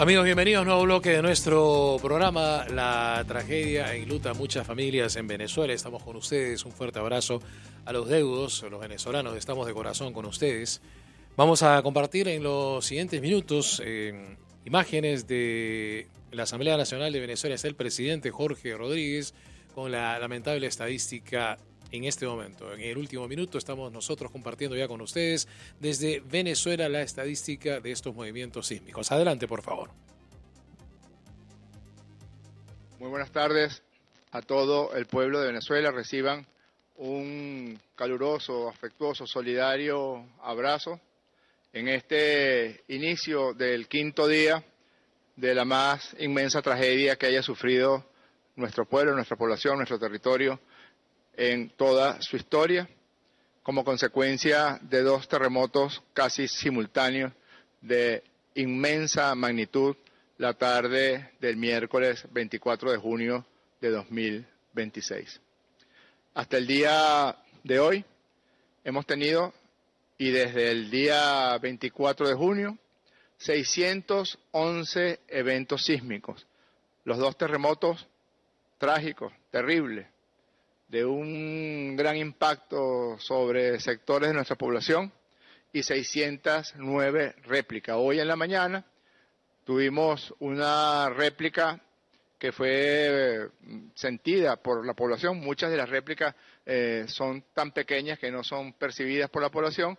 Amigos, bienvenidos a un nuevo bloque de nuestro programa. La tragedia enluta a muchas familias en Venezuela. Estamos con ustedes. Un fuerte abrazo a los deudos, los venezolanos. Estamos de corazón con ustedes. Vamos a compartir en los siguientes minutos imágenes de la Asamblea Nacional de Venezuela. Está el presidente Jorge Rodríguez con la lamentable estadística en este momento. En el último minuto estamos nosotros compartiendo ya con ustedes desde Venezuela la estadística de estos movimientos sísmicos. Adelante, por favor. Muy buenas tardes a todo el pueblo de Venezuela. Reciban un caluroso, afectuoso, solidario abrazo en este inicio del quinto día de la más inmensa tragedia que haya sufrido nuestro pueblo, nuestra población, nuestro territorio en toda su historia, como consecuencia de dos terremotos casi simultáneos de inmensa magnitud la tarde del miércoles 24 de junio de 2026. Hasta el día de hoy hemos tenido, y desde el día 24 de junio, 611 eventos sísmicos. Los dos terremotos trágicos, terribles, de un gran impacto sobre sectores de nuestra población y 609 réplicas. Hoy en la mañana tuvimos una réplica que fue sentida por la población. Muchas de las réplicas son tan pequeñas que no son percibidas por la población,